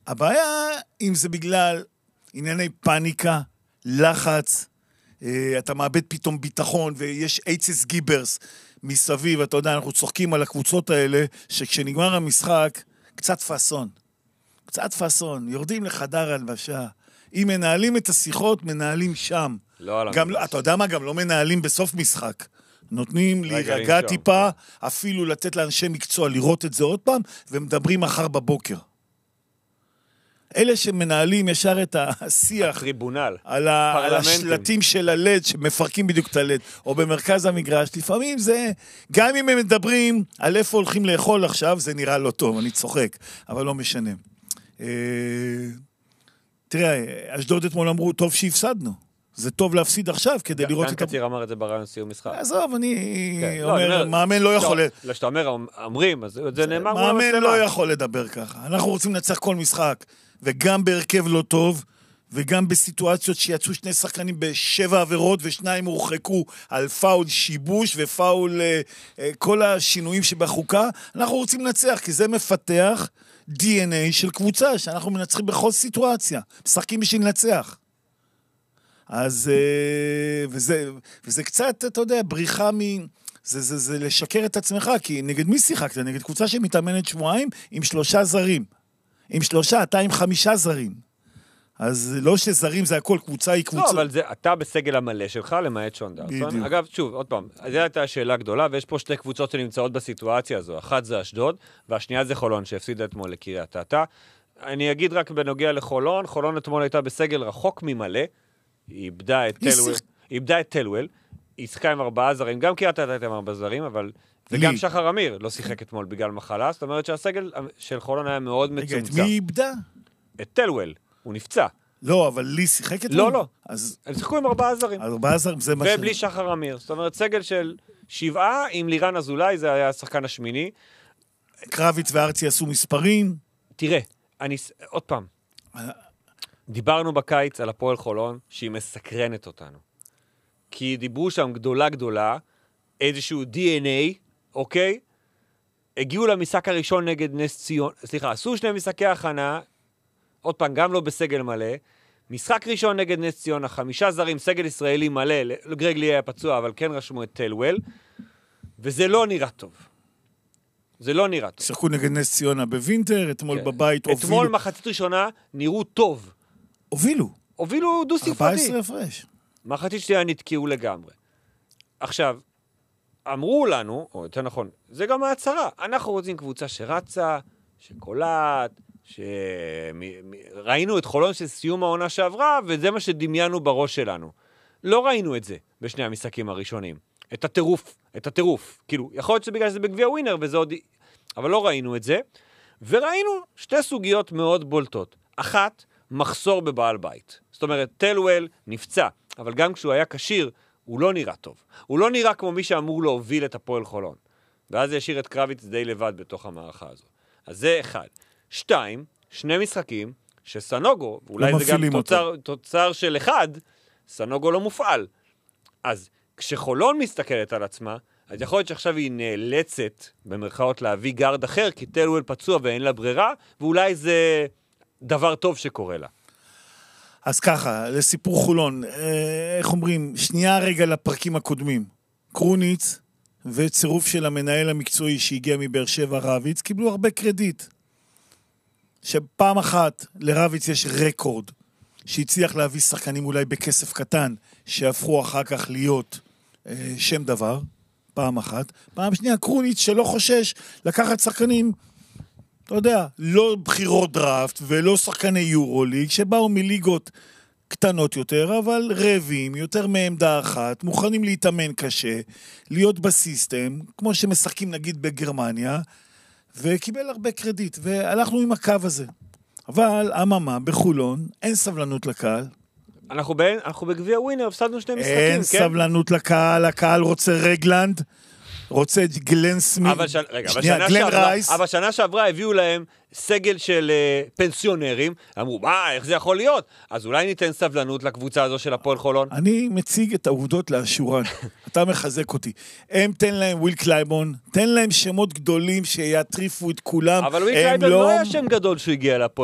הבעיה, אם זה בגלל ענייני פאניקה, לחץ, אתה מאבד פתאום ביטחון, ויש אייצס גיברס מסביב, אתה יודע, אנחנו צוחקים על הקבוצות האלה, שכשנגמר המשחק, קצת פסון, יורדים לחדר הלבשה, אם מנהלים את השיחות, מנהלים שם. לא על גם, אתה יודע מה, גם לא מנהלים בסוף משחק. נותנים להירגע טיפה, אפילו לתת לאנשי מקצוע לראות את זה עוד פעם, ומדברים מחר בבוקר. אלה שמנהלים ישר את השיח על השלטים של הלד, שמפרקים בדיוק את הלד, או במרכז המגרש, לפעמים זה, גם אם הם מדברים על איפה הולכים לאכול עכשיו, זה נראה לא טוב, אני צוחק, אבל לא משנה. תראה, אשדוד אתמול אמרו, טוב שהפסדנו. זה טוב להפסיד עכשיו, כדי לראות את... גם קציר אמר את זה ברעיון סיום משחק. עזוב, אני אומר, מאמן לא יכול... לא, שאתה אומר, אומרים, אז זה נאמר... מאמן לא יכול לדבר ככה. אנחנו רוצים לנצח כל משחק, וגם בהרכב לא טוב, וגם בסיטואציות שיצאו שני שחקנים ב7 עבירות, ושניים הורחקו על פאול שיבוש, ופאול כל השינויים שבחוקה, אנחנו רוצים לנצח, כי זה מפתח DNA של קבוצה, שאנחנו מנצחים בכל סיטואציה. משחקים בשביל לנצח. אז, וזה קצת, אתה יודע, בריחה זה לשקר את עצמך, כי נגד מי שיחקת? נגד קבוצה שמתאמנת שבועיים עם 3 זרים. עם 3, אתה עם 5 זרים. אז לא שזרים זה הכל, קבוצה היא קבוצה. לא, אבל זה, אתה בסגל המלא שלך, למעט שון דארסון. אגב, שוב, עוד פעם, זו הייתה שאלה גדולה, ויש פה 2 קבוצות שנמצאות בסיטואציה הזו. אחת זה אשדוד, והשנייה זה חולון, שהפסידה אתמול לקריית אתא. אני אגיד רק בנוגע לחולון, חולון אתמול הייתה בסגל רחוק ממלא, היא איבדה את טלוול, היא שיחקה עם 4 זרים, גם קריית אתא הייתה עם 4 זרים, אבל... וגם שחר אמיר לא שיחק אתמול בגלל מחלה, זאת אומרת שהסגל של חולון היה מאוד מצומצם. את מי איבדה? את טלוול, הוא נפצע. לא, אבל לי שיחק אתמול? לא. הם שיחקו עם 4 זרים. 4 זרים, זה מה ש... ובלי שחר אמיר. זאת אומרת, סגל של 7 עם לירן אזולאי, זה היה השחקן השמיני. קרביץ וארצי עשו מספרים. תראה, עוד פעם. דיברנו בקיץ על הפועל חולון, שהיא מסקרנת אותנו. כי דיברו שם גדולה, איזשהו DNA, אוקיי? הגיעו למשחק הראשון נגד נס ציון, סליחה, עשו 2 משחקי הכנה, עוד פעם, גם לא בסגל מלא, משחק ראשון נגד נס ציון, 5 זרים, סגל ישראלי מלא, גרג לי היה פצוע, אבל כן רשמו את טלוול, וזה לא נראה טוב. זה לא נראה טוב. שיחקו נגד נס ציונה בווינטר, אתמול בבית הובילו. אתמול מחצית ראשונה נראו טוב. הובילו דו ספרתי. 14 הפרש. מחצית שנייה נתקעו לגמרי. עכשיו, אמרו לנו, או יותר נכון, זה גם ההצהרה, אנחנו רוצים קבוצה שרצה, שקולט, ראינו את חולון של סיום העונה שעברה, וזה מה שדמיינו בראש שלנו. לא ראינו את זה בשני המשחקים הראשונים. את הטירוף. כאילו, יכול להיות שבגלל שזה בגביע ווינר, וזה עוד... אבל לא ראינו את זה. וראינו 2 סוגיות מאוד בולטות. אחת, מחסור בבעל בית. זאת אומרת, טלוול נפצע, אבל גם כשהוא היה קשיר, הוא לא נראה טוב. הוא לא נראה כמו מי שאמור להוביל את הפועל חולון. ואז זה ישאיר את קרביץ די לבד בתוך המערכה הזו. אז זה 1. 2, 2 משחקים שסנוגו, ואולי זה גם תוצר של 1, סנוגו לא מופעל. אז כשחולון מסתכלת על עצמה, אז יכול להיות שעכשיו היא נאלצת במרכאות להביא גארד אחר, כי טלוול פצוע ואין לה ברירה, ואולי זה דבר טוב שקורה לה. אז ככה, לסיפור חולון, איך אומרים, שנייה רגע לפרקים הקודמים. קרוניץ וצירוף של המנהל המקצועי שהגיע מבאר שבע רביץ, קיבלו הרבה קרדיט. שפעם אחת לרביץ יש רקורד, שהצליח להביא שחקנים אולי בכסף קטן, שהפכו אחר כך להיות שם דבר, פעם אחת. פעם שנייה, קרוניץ שלא חושש לקחת שחקנים, אתה יודע, לא בחירות דראפט ולא שחקני יורוליג, שבאו מליגות קטנות יותר, אבל רבים, יותר מעמדה אחת, מוכנים להתאמן קשה, להיות בסיסטם, כמו שמשחקים נגיד בגרמניה, וקיבל הרבה קרדיט, והלכנו עם הקו הזה. אבל, אממה, בחולון, אין סבלנות לקהל. אנחנו בגביע ווינר, הפסדנו 2 משחקים, אין סבלנות לקהל, הקהל רוצה רגלנד, רוצה את גלן סמית, אבל שנה שעברה הביאו להם סגל של פנסיונרים, אמרו, איך זה יכול להיות? אז אולי ניתן סבלנות לקבוצה הזו של הפועל חולון? אני מציג את העובדות לאשורן, אתה מחזק אותי. תן להם וויל קלייבון, תן להם שמות גדולים שיטריפו את כולם. אבל וויל קלייבון לא היה שם גדול שהוא הגיע לפועל.